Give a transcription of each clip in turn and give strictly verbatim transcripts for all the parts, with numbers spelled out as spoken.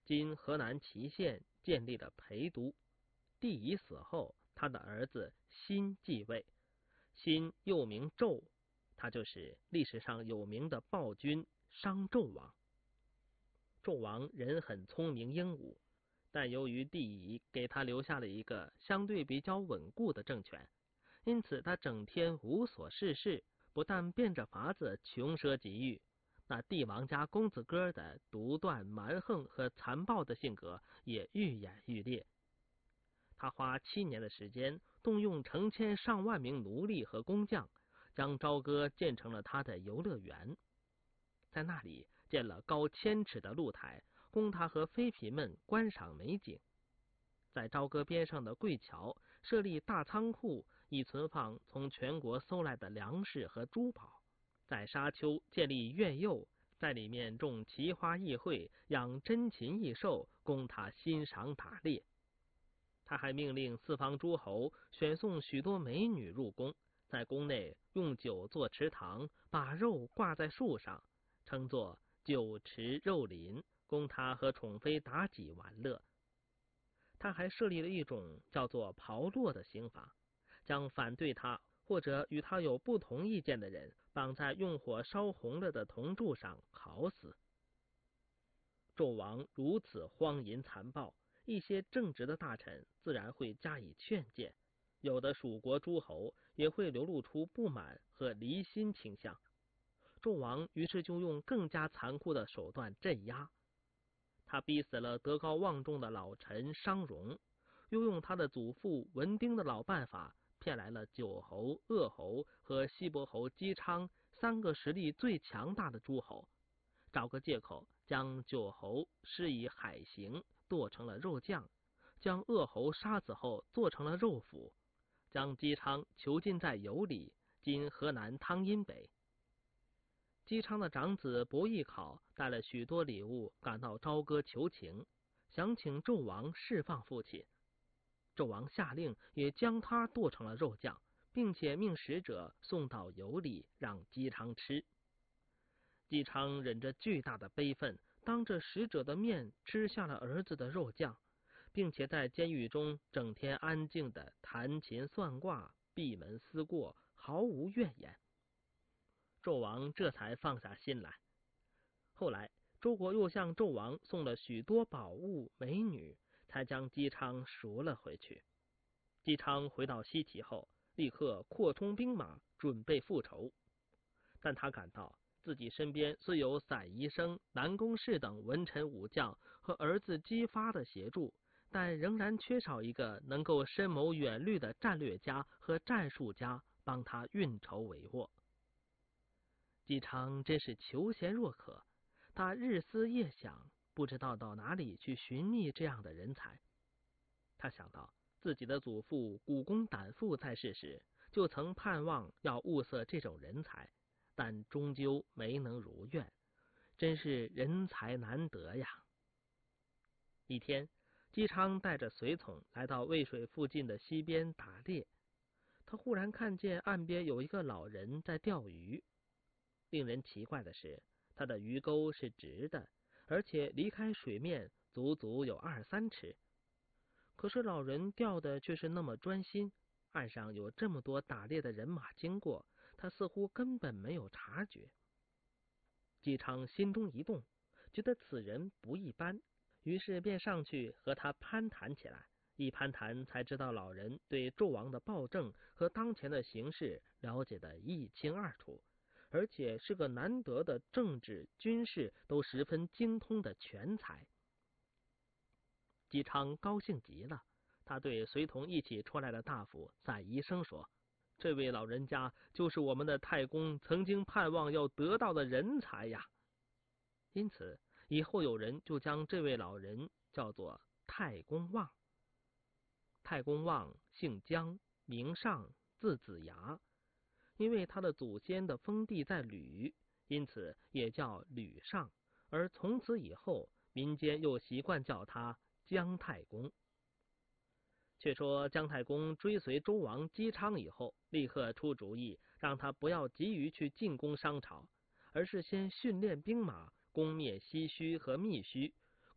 今河南淇县建立了陪都。帝乙死后，他的儿子辛继位，辛又名纣，他就是历史上有名的暴君商纣王。纣王人很聪明英武，但由于帝乙给他留下了一个相对比较稳固的政权，因此他整天无所事事，不但变着法子穷奢极欲，那帝王家公子哥的独断蛮横和残暴的性格也愈演愈烈。他花七年的时间，动用成千上万名奴隶和工匠，将朝歌建成了他的游乐园。在那里建了高千尺的露台，供他和妃嫔们观赏美景。在朝歌边上的贵桥设立大仓库，以存放从全国搜来的粮食和珠宝。在沙丘建立苑囿，在里面种奇花异卉，养珍禽异兽，供他欣赏打猎。他还命令四方诸侯选送许多美女入宫，在宫内用酒做池塘，把肉挂在树上，称作酒池肉林，供他和宠妃妲己玩乐。他还设立了一种叫做炮烙的刑罚，将反对他或者与他有不同意见的人绑在用火烧红了的铜柱上烤死。纣王如此荒淫残暴，一些正直的大臣自然会加以劝谏，有的属国诸侯也会流露出不满和离心倾向。纣王于是就用更加残酷的手段镇压。他逼死了德高望重的老臣商容，又用他的祖父文丁的老办法，骗来了九侯、鄂侯和西伯侯姬昌三个实力最强大的诸侯，找个借口将九侯施以海刑，剁成了肉酱，将鄂侯杀死后做成了肉脯，将姬昌囚禁在羑里，今河南汤阴北。姬昌的长子伯邑考带了许多礼物赶到朝歌求情，想请纣王释放父亲。纣王下令也将他剁成了肉酱，并且命使者送到羑里让姬昌吃。姬昌忍着巨大的悲愤，当着使者的面吃下了儿子的肉酱，并且在监狱中整天安静的弹琴算卦，闭门思过，毫无怨言。纣王这才放下心来。后来周国又向纣王送了许多宝物美女，才将姬昌赎了回去。姬昌回到西岐后，立刻扩充兵马，准备复仇。但他感到自己身边虽有散宜生、南宫氏等文臣武将和儿子姬发的协助，但仍然缺少一个能够深谋远虑的战略家和战术家帮他运筹帷幄。姬昌真是求贤若渴，他日思夜想，不知道到哪里去寻觅这样的人才。他想到自己的祖父古公胆父在世时，就曾盼望要物色这种人才，但终究没能如愿，真是人才难得呀。一天，姬昌带着随从来到渭水附近的溪边打猎，他忽然看见岸边有一个老人在钓鱼。令人奇怪的是，他的鱼钩是直的，而且离开水面足足有二三尺。可是老人钓的却是那么专心，岸上有这么多打猎的人马经过，他似乎根本没有察觉。姬昌心中一动，觉得此人不一般，于是便上去和他攀谈起来。一攀谈才知道，老人对纣王的暴政和当前的形势了解得一清二楚，而且是个难得的政治、军事都十分精通的全才。姬昌高兴极了，他对随同一起出来的大夫散宜生说：“这位老人家就是我们的太公曾经盼望要得到的人才呀！”因此，以后有人就将这位老人叫做太公望。太公望姓姜，名尚，字子牙。因为他的祖先的封地在吕，因此也叫吕尚，而从此以后，民间又习惯叫他姜太公。却说姜太公追随周王姬昌以后，立刻出主意，让他不要急于去进攻商朝，而是先训练兵马，攻灭西虚和密虚，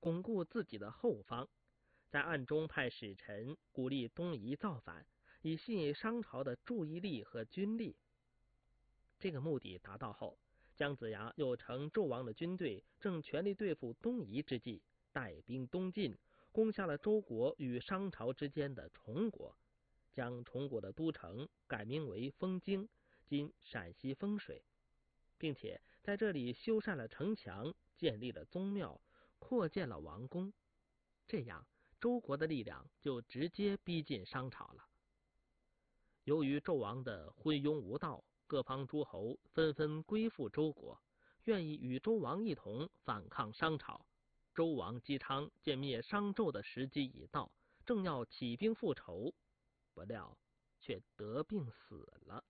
巩固自己的后方，在暗中派使臣鼓励东夷造反，以吸引商朝的注意力和军力。这个目的达到后，姜子牙又乘纣王的军队正全力对付东夷之际，带兵东进，攻下了周国与商朝之间的崇国，将崇国的都城改名为封京，今陕西丰水，并且在这里修缮了城墙，建立了宗庙，扩建了王宫。这样，周国的力量就直接逼近商朝了。由于纣王的昏庸无道，各方诸侯纷纷归附周国，愿意与周王一同反抗商朝。周王姬昌见灭商纣的时机已到，正要起兵复仇，不料却得病死了。